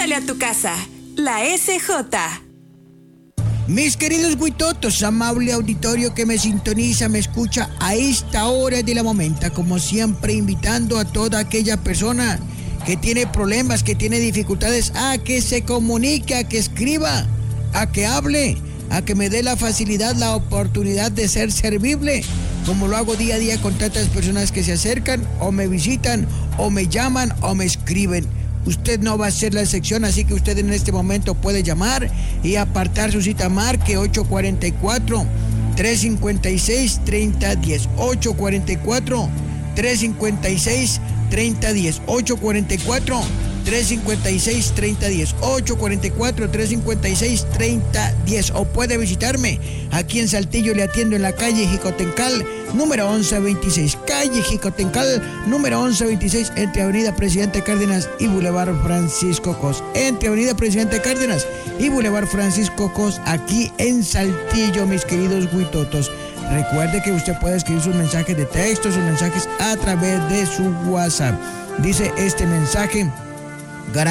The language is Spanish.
Pásale a tu casa. La SJ. Mis queridos guitotos, amable auditorio que me sintoniza, me escucha a esta hora de la momenta, como siempre invitando a toda aquella persona que tiene problemas, que tiene dificultades, a que se comunique, a que escriba, a que hable, a que me dé la facilidad, la oportunidad de ser servible, como lo hago día a día con tantas personas que se acercan o me visitan o me llaman o me escriben. Usted no va a ser la excepción, así que usted en este momento puede llamar y apartar su cita. Marque 844-356-3010. 844-356-3010. 844-356-3010. 844-356-3010. O puede visitarme aquí en Saltillo, le atiendo en la calle Jicotencal, número 1126. Calle Jicotencal, número 1126, entre Avenida Presidente Cárdenas y Boulevard Francisco Cos. Entre Avenida Presidente Cárdenas y Boulevard Francisco Cos, aquí en Saltillo, mis queridos guitotos. Recuerde que usted puede escribir sus mensajes de texto, sus mensajes a través de su WhatsApp. Dice este mensaje: